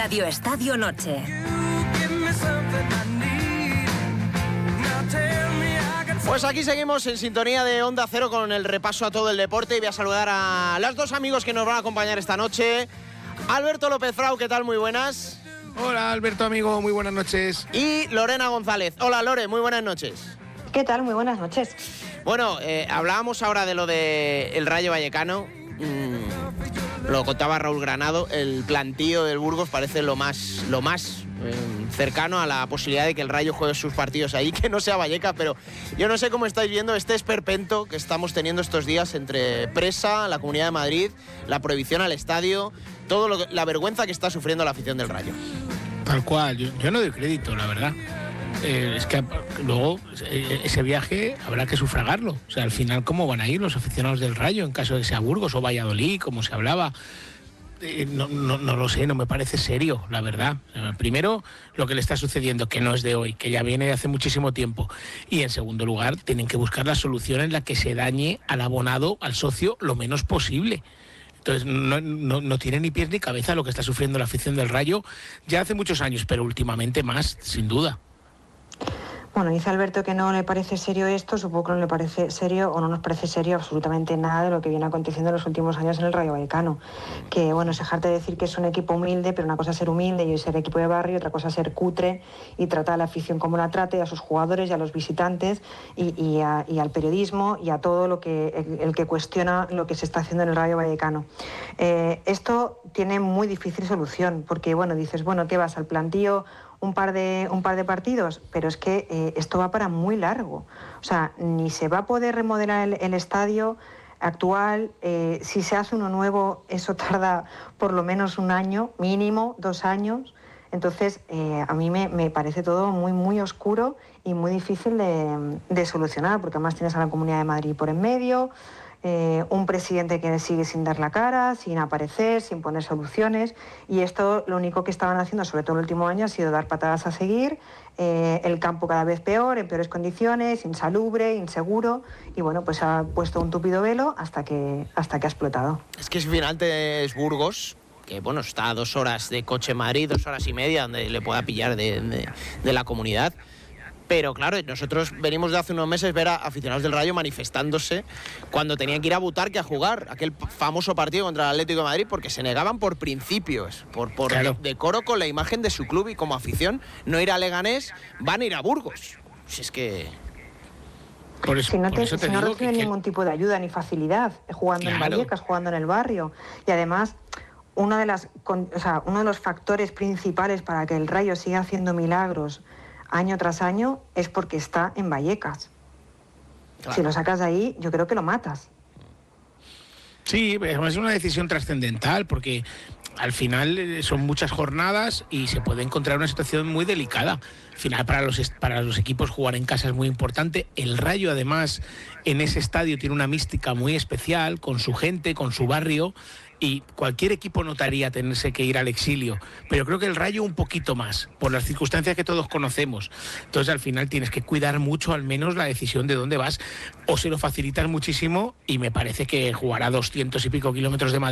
Radio Estadio Noche. Pues aquí seguimos en sintonía de Onda Cero con el repaso a todo el deporte y voy a saludar a los dos amigos que nos van a acompañar esta noche. Alberto López Frau, ¿qué tal? Muy buenas. Hola Alberto, amigo, muy buenas noches. Y Lorena González. Hola Lore, muy buenas noches. ¿Qué tal? Muy buenas noches. Bueno, hablábamos ahora de lo del Rayo Vallecano. Lo contaba Raúl Granado, el plantío del Burgos parece lo más cercano a la posibilidad de que el Rayo juegue sus partidos ahí, que no sea Vallecas, pero yo no sé cómo estáis viendo este esperpento que estamos teniendo estos días entre Presa, la Comunidad de Madrid, la prohibición al estadio, la vergüenza que está sufriendo la afición del Rayo. Tal cual, yo no doy crédito, la verdad. Es que luego ese viaje habrá que sufragarlo. O sea, al final, ¿cómo van a ir los aficionados del Rayo en caso de que sea Burgos o Valladolid, como se hablaba? No lo sé, no me parece serio, la verdad. Primero, lo que le está sucediendo, que no es de hoy, que ya viene de hace muchísimo tiempo. Y en segundo lugar, tienen que buscar la solución en la que se dañe al abonado, al socio, lo menos posible. Entonces no tiene ni pies ni cabeza lo que está sufriendo la afición del Rayo ya hace muchos años, pero últimamente más, sin duda. Bueno, dice Alberto que no le parece serio esto, supongo que no le parece serio o no nos parece serio absolutamente nada de lo que viene aconteciendo en los últimos años en el Rayo Vallecano. Que bueno, es dejarte decir que es un equipo humilde, pero una cosa es ser humilde y ser equipo de barrio, otra cosa es ser cutre y tratar a la afición como la trate, a sus jugadores y a los visitantes y al periodismo y a todo lo que el que cuestiona lo que se está haciendo en el Rayo Vallecano. Esto tiene muy difícil solución, porque bueno, dices, bueno, ¿qué vas al plantío? Un par de partidos, pero es que esto va para muy largo. O sea, ni se va a poder remodelar el estadio actual. Si se hace uno nuevo, eso tarda por lo menos un año, mínimo 2 años. Entonces, a mí me parece todo muy, muy oscuro y muy difícil de solucionar, porque además tienes a la Comunidad de Madrid por en medio, un presidente que sigue sin dar la cara, sin aparecer, sin poner soluciones, y esto lo único que estaban haciendo, sobre todo el último año, ha sido dar patadas a seguir, el campo cada vez peor, en peores condiciones, insalubre, inseguro, y bueno, pues ha puesto un tupido velo hasta que ha explotado. Es que finalmente es Burgos, que bueno, está a 2 horas de coche en Madrid, 2 horas y media, donde le pueda pillar de la comunidad. Pero claro, nosotros venimos de hace unos meses ver a aficionados del Rayo manifestándose cuando tenían que ir a Butarque a jugar aquel famoso partido contra el Atlético de Madrid, porque se negaban por principios, por claro, decoro con la imagen de su club, y como afición no ir a Leganés, van a ir a Burgos. Si es que... Si no reciben ningún tipo de ayuda ni facilidad jugando en Vallecas, jugando en el barrio. Y además, uno de los factores principales para que el Rayo siga haciendo milagros año tras año es porque está en Vallecas. Claro. Si lo sacas de ahí, yo creo que lo matas. Sí, es una decisión trascendental porque al final son muchas jornadas y se puede encontrar una situación muy delicada. Al final para los equipos jugar en casa es muy importante. El Rayo además en ese estadio tiene una mística muy especial con su gente, con su barrio, y cualquier equipo notaría tenerse que ir al exilio, pero creo que el Rayo un poquito más, por las circunstancias que todos conocemos. Entonces al final tienes que cuidar mucho al menos la decisión de dónde vas, o se lo facilitas muchísimo, y me parece que jugar a 200 y pico kilómetros de Madrid